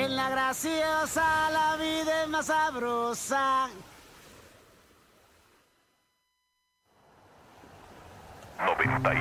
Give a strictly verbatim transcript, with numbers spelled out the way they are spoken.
En la graciosa la vida es más sabrosa. noventa